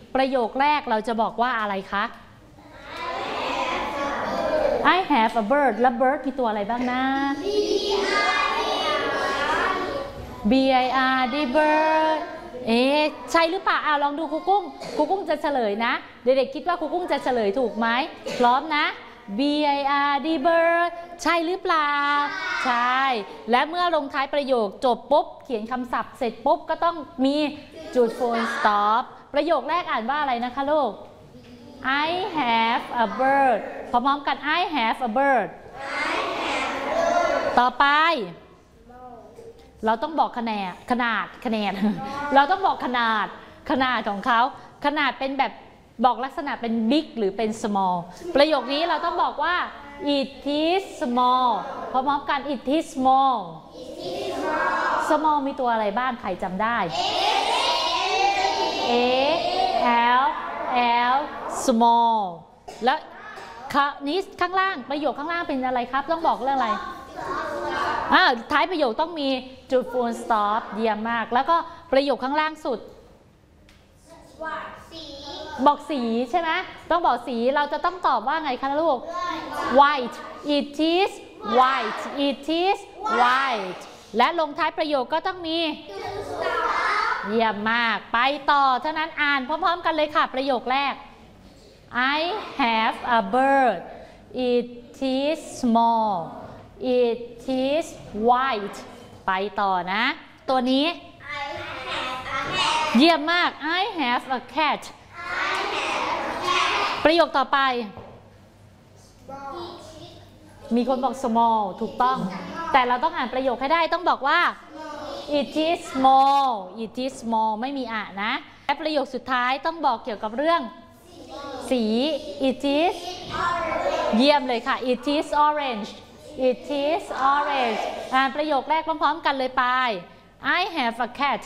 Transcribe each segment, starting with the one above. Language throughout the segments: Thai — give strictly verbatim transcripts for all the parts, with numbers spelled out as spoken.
ประโยคแรกเราจะบอกว่าอะไรคะ I have a bird และ bird มีตัวอะไรบ้างนะ B I R D bird เอ๊ะใช่หรือเปล่าอ่ะลองดูครูกุ้งครูกุ้งจะเฉลยนะเด็กๆคิดว่าครูกุ้งจะเฉลยถูกไหมพร้อมนะ B I R D bird ใช่หรือเปล่าใช่และเมื่อลงท้ายประโยคจบปุ๊บเขียนคำศัพท์เสร็จปุ๊บก็ต้องมีจุด full stop ประโยคแรกอ่านว่าอะไรนะคะลูก I have a bird พร้อมๆกัน I have a bird ต่อไปเราต้องบอกขนาดขนาดขนาดเราต้องบอกขนาดขนาดของเขาขนาดเป็นแบบบอกลักษณะเป็น big หรือเป็น small ประโยคนี้เราต้องบอกว่า it is small พร้อมๆกัน it is small small มีตัวอะไรบ้างใครจำได้ a l l small แล้วนี้ข้างล่างประโยคข้างล่างเป็นอะไรครับต้องบอกเรื่องอะไรอ่าท้ายประโยคต้องมีจุด full stop เยี่ยมมากแล้วก็ประโยคข้างล่างสุดบอกสีใช่ไหมต้องบอกสีเราจะต้องตอบว่าไงคะลูก white it is white it is white และลงท้ายประโยคก็ต้องมีเยี่ยมมากไปต่อเท่านั้นอ่านพร้อมๆกันเลยค่ะประโยคแรก I have a bird it is small it is white ไปต่อนะตัวนี้เยี่ยมมาก I have a cat ประโยคต่อไปมีคนบอก small ถูกต้องแต่เราต้องอ่านประโยคให้ได้ต้องบอกว่า it is small it is small ไม่มีอ่ะนะและประโยคสุดท้ายต้องบอกเกี่ยวกับเรื่องสี it is เยี่ยมเลยค่ะ it is orange it is orange อ่านประโยคแรกพร้อมๆกันเลยไป I have a cat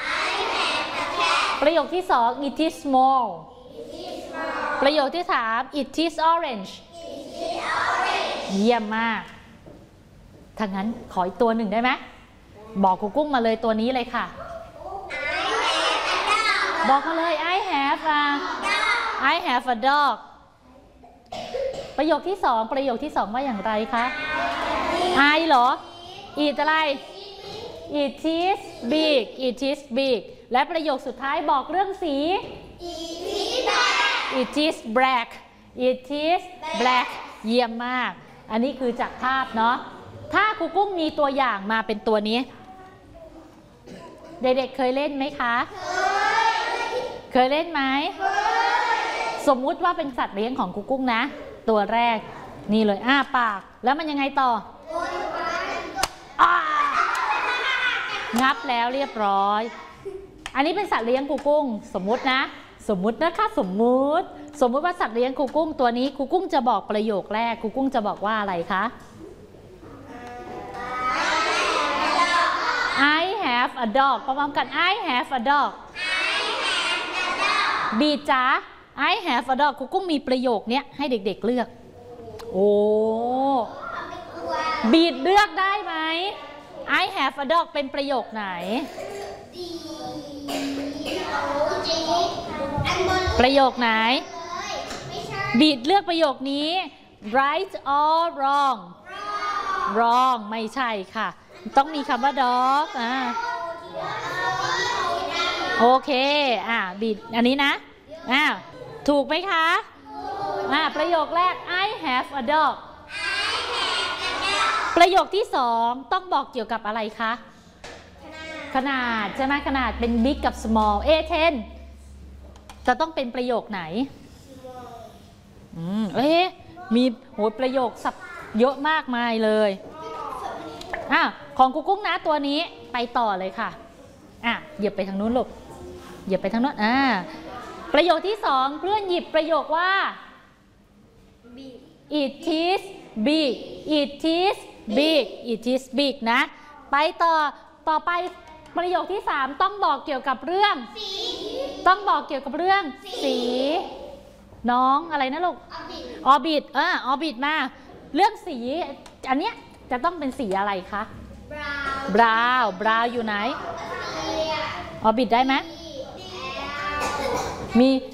ประโยคที่สอง it is small ประโยคที่สาม it is orange เยี่ยมมากถ้างั้นขออีกตัวหนึ่งได้ไหมบอกครูกุ้งมาเลยตัวนี้เลยค่ะบอกมาเลย I have a I have a dog ประโยคที่สองประโยคที่สองว่าอย่างไรคะ I เหรอ it อะไร it is big it is big และประโยคสุดท้ายบอกเรื่องสี it is black it is black เยี่ยมมากอันนี้คือจากภาพเนาะถ้าครูกุ้งมีตัวอย่างมาเป็นตัวนี้เด็กๆ เคยเล่นไหมคะเคยเล่นไหมสมมุติว่าเป็นสัตว์เลี้ยงของครูกุ้งนะตัวแรกนี่เลยอ้าปากแล้วมันยังไงต่องับแล้วเรียบร้อยอันนี้เป็นสัตว์เลี้ยงครูกุ้งสมมุตินะสมมุตินะคะสมมุติสมมุติว่าสัตว์เลี้ยงครูกุ้งตัวนี้ครูกุ้งจะบอกประโยคแรกครูกุ้งจะบอกว่าอะไรคะ I have a dog พร้อมๆกัน I have a dog บีจ๋า I have a dog ครูกุ้งมีประโยคนี้ให้เด็กๆเลือกโอ้บีดเลือกได้ไหม I have a dog เป็นประโยคไหนประโยคไหนบีดเลือกประโยคนี้ right or wrong wrong ไม่ใช่ค่ะต้องมีคำว่า dog อ่าโอเคอ่าบีดอันนี้นะอ่าถูกไหมคะอ่าประโยคแรก I have a dog ประโยคที่สองต้องบอกเกี่ยวกับอะไรคะขนาดใช่ไหมขนาดเป็น big กับ small เอเทนจะต้องเป็นประโยคไหนอืมเอ๊ะมีโหประโยคสับเยอะมากมายเลยอ่ะของครูกุ้งนะตัวนี้ไปต่อเลยค่ะอ่ะเหยียบไปทางนู้นลูกเหยียบไปทางนู้นอ่าประโยคที่สองเพื่อนหยิบประโยคว่า it is big it is big it is big นะไปต่อต่อไปประโยคที่สามต้องบอกเกี่ยวกับเรื่องต้องบอกเกี่ยวกับเรื่องสีน้องอะไรนะลูกออบิทเออออบิทมาเรื่องสีอันเนี้ยจะต้องเป็นสีอะไรคะบราวน์บราวน์อยู่ไหนออบิทได้ไหมมี